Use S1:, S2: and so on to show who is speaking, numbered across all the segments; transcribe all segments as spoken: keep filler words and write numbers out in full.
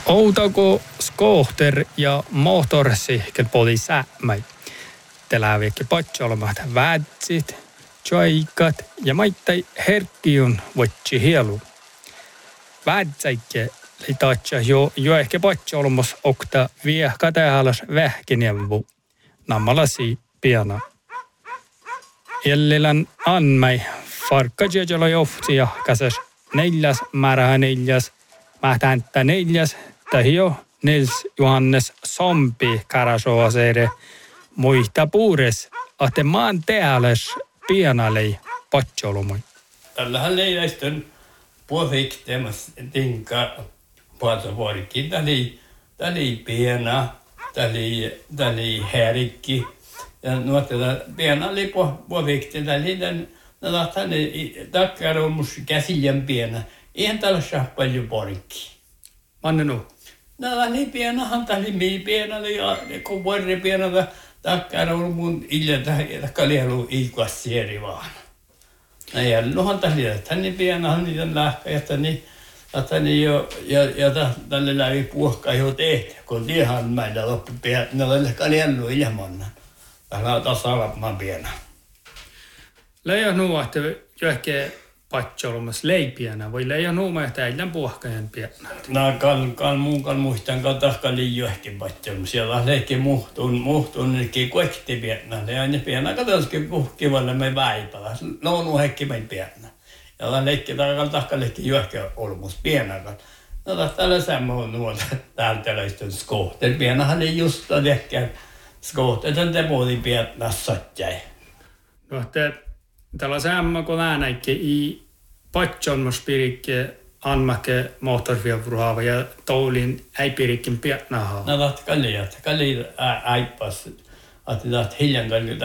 S1: Outako skooter ja motorcykel poli sämmäi. Teläviekki patsolmat vätsit, tjoikat ja maittai herkkiun vatsi hielu. Vätsäikke litatsa jo jo ehkä patsolmos okta vie katehalas vähkinjämvu. Nammalasi piana. Jellilän anmai farkka jejala johtia käsäs neljäs määrähä neljäs. Mähtäntä neljäs tahio Nils Johannes Sompi karasoaseere muista puures, että maan teälles pienalei patsolumoi.
S2: Tällähän leiläistön puolikteemas tinka patsovuorikin. Täli, täli piena, täli, täli härikki. Ja nuotella piena oli puolikti, täli tämän, täli takkarumus käsillän piena. Eihän tällaisia paljon porikki.
S1: Manne nu?
S2: No oli pienahan, tämä oli mii piena, kun vuori piena, takkara on mun ilta, että oli ollut iikuassieri vaan. No ja nuhan tämä oli, että niin pienahan niitä lähkä, että niin, että niin jo, ja, ja tälle läpi puhkaa jo tehty, kun tiehän meillä loppu piena, ne oli ollut ilmanna. Täällä on taas alapmaan piena.
S1: Leija nuo, että johonkin patsolmas leipiänä, voi leija nuuma, että äijän puhkajan pienä.
S2: No, kal, kal, muun kal muistan, kal tahka liiohkin patsolmas. Siellä on leikki muhtun, muhtun, nekin kuekti pienä. Ja aina pienä, katsoisikin puhkivalle me väipällä. No, nuo hekki meidän pienä. Ja on leikki, kal tahka leikki johonkin olmus pienä. No, tällä semmoinen nuolta täältä leistön skohtel. Pienähän ei just leikkiä skohtel, sen te muodin pienä satjai.
S1: No, että tällä samma kun äänäikki i patsolmaspirikke anmake motorfiavruhaava ja toulin äipirikin pietnahaa.
S2: No taht kalli, että kalli äippas, että taht hiljan kalli,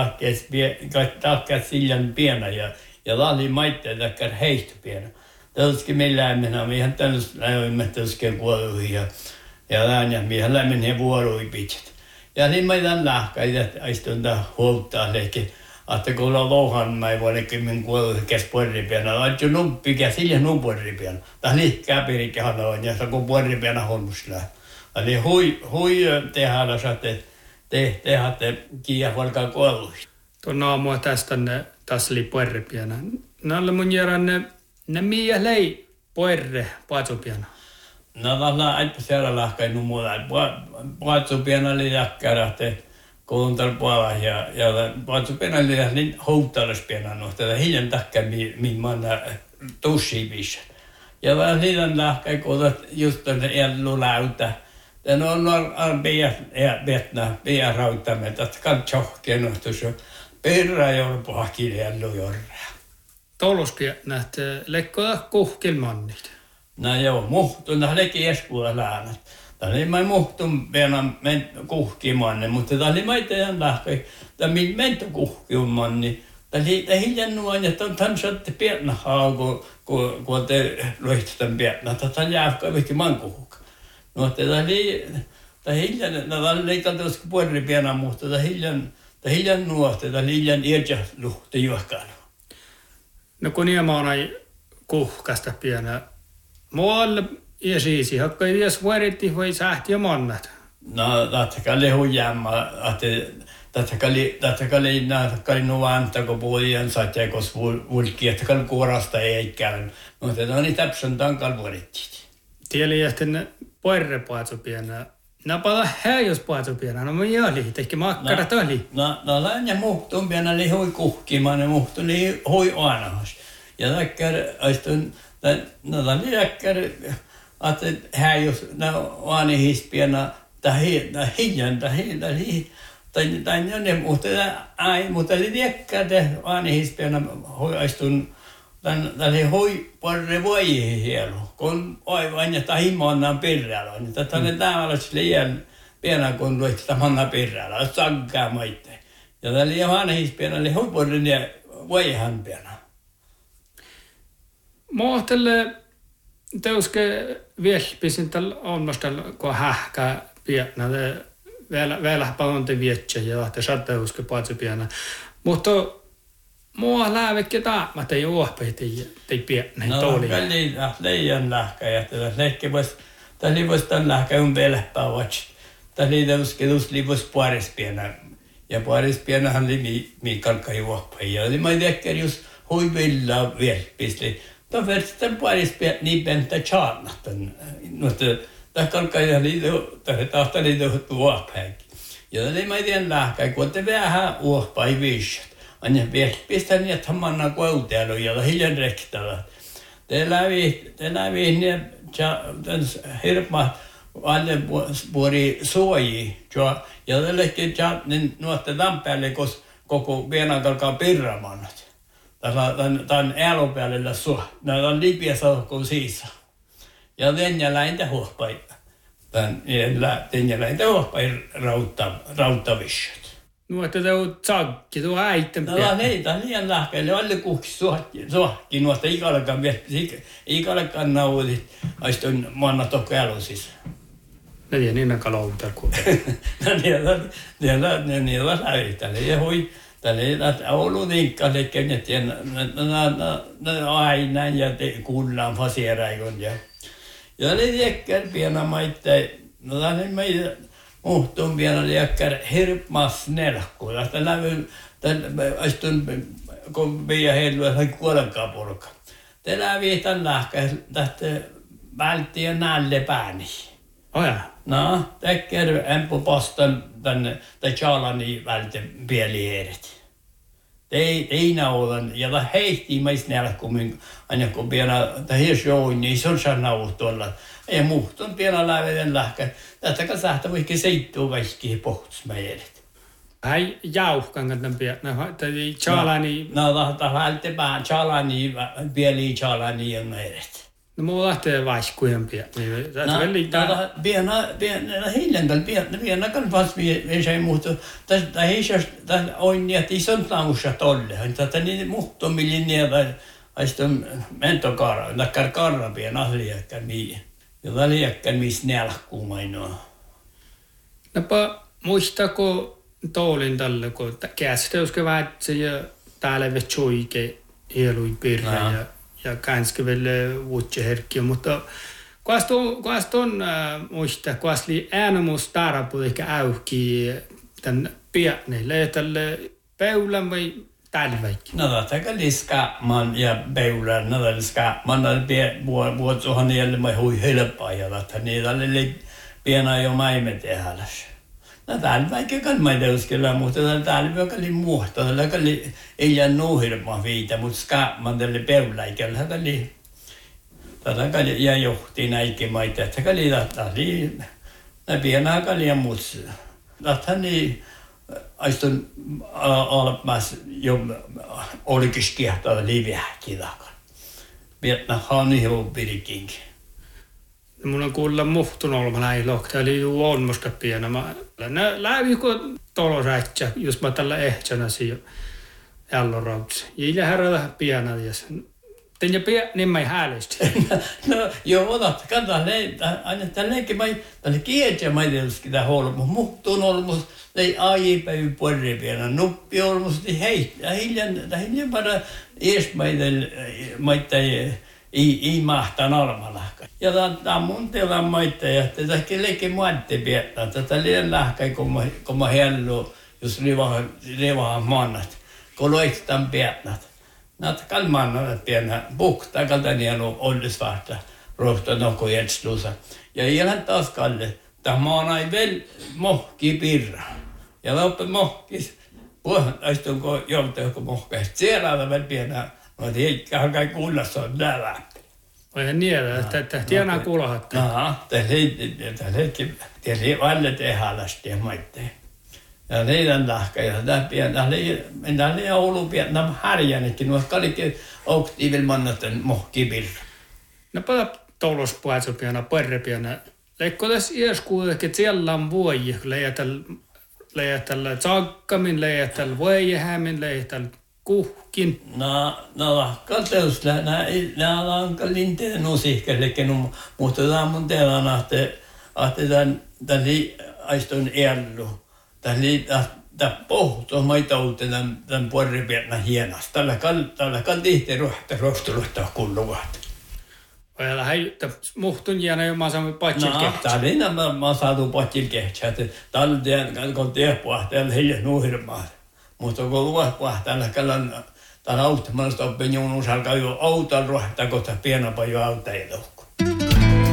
S2: tahkäs hiljan piena ja ja lahli maitteet, että heistä piena. Tällöskin meillä lämminä, mihän tällös lämminä tällöskin kuolui ja ja lämminä, mihän lämminä vuorui pität. Ja niin meidän lähkäitä, että aistun tää huoltaa leikki. Että kun on louhan, mä ei voi kymmen kuollukes puolipiana. Laittu numpikä sille numpuolipiana. Tämä liikkää pirikkihan on, ja se kun puolipiana holmusla. Eli hui, hui tehdään, että te tehdään kiinni valkaa kuolluista.
S1: Tuon aamua tästä ne tässä oli puolipiana. Näillä mun järän ne, ne miä lei puolre patsopiana.
S2: No tällä aippa siellä lähkäi numulla. Patsopiana oli lähkäärä, kouluntar puolella ja ja patsopiana oli niin houtalaspiana no tätä hiljan takka mi mi manna tussivis. Ja vähän hiljan lähkäi kouluntar just tänne elulauta. Den on arbea ja vetna bea rautamme att kan tjohken och så perra jo pohki elu jorra.
S1: Tolospia nähtä lekkoa kuhkelmannit.
S2: No joo, muhtun tähän leki eskuilla läänät. Tämä oli mä muhtun piena kuhkimanne, mutta tämä oli mä teidän lähkäi. Tämä oli menty kuhkimanne. Tämä oli hiljan nuon, että tämän saatte pienä hauku, kun te loihtutaan pienä. Tämä jäävkä vihki mankuhukka. No, tämä oli, tämä hiljan, tämä oli leikattu puoli pienä, mutta tämä hiljan, tämä hiljan nuohti, tämä hiljan iäjä luhti juokkaan.
S1: No kun niema ei kuhkasta pienä, muualle ja siisi, hakka ei vies vuoritti vai sähti ja mannat.
S2: No, tämä oli huijäämä, että Tätä oli, tätä oli, tätä oli nuvanta, kun puhujan satja, kun vulki, että kun kuorasta ei käy. Mutta tämä oli täpsän tankal vuorittiin.
S1: Tieli jähten puerre paatsopiena. No pala häijos paatsopiena, no mä jäli, teki makkara tali.
S2: No, no lännä muhtun piena oli hui kuhkimaan, ja muhtun oli hui aanahas. Ja täkkär, aistun, no tämä oli täkkär, että häijos, no aanihis piena, tai hiljan, tai hiljan, tai tai ne mutta ai mutta oli tiekkä te aanihis-piena hoistun tän tälle hoi porre voi hielu kun aivan että himannan pirralla niin tätä ne täällä liian piena kun luitte manna pirralla saggaa maitte ja tälle aanihis-piena oli hoi porre ne voihan piena.
S1: Mohtelle teuske vielpisin tällä onnostel kun hähkä piena vielä vielä paljon te vietsä ja te saatte usko paitsi pienä. Mutta mua läävekki taama te juoppi te te pienä
S2: no,
S1: toli.
S2: No, kalli leijan lähkä ja tätä leikki vois Tämä oli vasta lähkä un velpää vatsit. Tämä oli täuskedus livos puolispienä. Ja puolispienähän oli Mikael juoppai. Ja oli mä tekkär just hui villa velpisli. Tämä verran puolispienä niin pentä tjaarnahtan. Mutta tämä kalkai oli tämä tahta oli juoppai. Ja oli mä tien lähkä, kun te vähän juoppai viisat. Aina velpistä niin, että manna kuutelu ja hiljan rektalla. Te lävi, te lävi ne hirma alle vuori suoji. Ja tällekin niin nuotte tämän päälle, kos koko vienan kalkaa pirramannat. Tämän äälo päälle suo. Nämä on liipiä sauhkoon siisa. Ja tenjällä entä huohpai. Tenjällä entä huohpai rauttavishat.
S1: No, että se on tsakki, tuo äitten
S2: päin. No, ei, tämä on liian lähkeelle. Alle kuhki suhki, nuosta ikallekaan miettii. Ikallekaan nautit, aistun manna tokko älusissa.
S1: Ne tiedä niin kaloutar kuin.
S2: No, niillä niillä lävitään. Ja hui, tällä ei ollut niinkkalle, kenet aina ja kuullaan fasieräikon. Ja oli tiekkär piena maittain. No, tämä on meitä. Muhtuun piena liäkkär hirmas nelkku. Tästä lävyn, astun, kun meidän heilua sai kuolenkaan purka. Te lävi tämän lähkä, tästä välttiin nälle pääni.
S1: Oh ja.
S2: No, tekkär empu postan tänne, tai tjalani välten pieliheerit. Ei naudan, ja ta heihtii meistä nelkku, aina kun piena, ta hirsjoin, niin se on saa nautuolla. Ja muhtun piena läveden lähkä. Tästä kan sähtä voikin seittua kaikki pohtus meidät.
S1: Hei jauhkan tämän pienä, tai tjalani.
S2: No, tahtaa välttämään tjalani, pieli tjalani on meidät.
S1: No, mulla lähtee vaihkujen pienä.
S2: No, piena, piena, hiljentäällä piena, piena kan vasta ei muuta. Tästä hiisas, tästä on niin, että ison laussa tolle. Tätä niin muhtun millin tai aistun mentokara, takkar karra piena liäkkär mii. Ja tämä liäkkär missä nelkkuu mainoa.
S1: Napa muistako toolin tälle, kun käsiteuske väitsä ja täällä vetsoike elui pirra ja, ja kanske väl vuotseherkkiä, mutta kuas ton, kuas ton äh, muista, kuas li äänemus tarapu ehkä auki tän pienelle tälle peulän vai talveikki?
S2: No tätä liskaamaan ja peulän, no liskaamaan, no vuotsohan niille mä hui helpaa ja tätä niitä oli piena jo maimme tehäläs. No täällä vaikka kalmaideuskella, mutta täällä vaikka oli muuta, täällä oli ei jää nuuhirmaa viitä, mutta skaamaan tälle peuläikellä, tätä oli, tätä oli ja johti näikin maita, tätä oli, tätä oli, nää pienää kalia muutsi. Tätä oli, aistun alapmäs jo olikin kiehtoa liviäkin takan. Vietnä hanihuu pirikinkin.
S1: Mun on kuulla muhtun olma näin lohta, eli juu on musta pienä. Mä läpi kun tolosäitsä, jos mä tällä ehtsänä siinä jallorautsi. Ja herrata pienä, jos tein ja pienä, niin mä ei häälistä.
S2: No joo, otat, kantaa aina tällekin, tälle kietsä mä ei tietysti tämä holmus. Muhtun olmus, ei aipäivä puolri pienä. Nuppi olmus, ei heitä, hiljan, hiljan para ees maita ei, ei mahtaa almalahka. Ja tämä on mun telan maita, ja tätä kellekin muatte pietää. Tätä liian lähkä, kun mä hellu, jos rivahan mannat. Kun loikstaan pietät. Näitä kalmannat pienä puhtaa, kalta nielu ollisvarta, rohta nokko jetsluusa. Ja ihan taas kalle, tämä maana ei vielä mohki pirra. Ja loppe mohkis, puhutaan, aistunko joutuu mohkaista. Siellä on vielä pienä. No eiköhän kai kuullassa on nälä.
S1: Eihän niellä, että tienaa kuulohatta.
S2: No, täälläkin tiesi alle tehälästi ja maitteen. Ja neidän lahka, ja tämä pienä, mennään liian Oulu pienä härjännekin, nuo kaikki aktiivilla mannaten mohkipirra.
S1: No paljon toulos puhuttu pienä, perre pienä. Leikko tässä iäs kuitenkin, että siellä on voi, leijätällä tsakkamin, leijätällä voijehämin, leijätällä kuhkin.
S2: No, no, katseus, nämä on linteen nuusihkäillekin, mutta tämä on mun teelana, että tämän aistun ellu. Tämä pohtuu maita uutta tämän puolipienä hienosta. Tällä kan tihti ruhta rostuluhtaa kulluvat.
S1: Ojalla häijyttä muhtun jäänyt jo mä saamme patsil
S2: No,
S1: kehtsä.
S2: tämä oli nämä mä saatu patsil kehtsä. Tällä tien, kun tiepua, täällä hiljas nuuhirmaa. Mutta kun luopua, tällä kälän, täällä auttamalla stoppin juun usalkaa jo auton rohtaa, kun tämä pienapaa jo auttaa.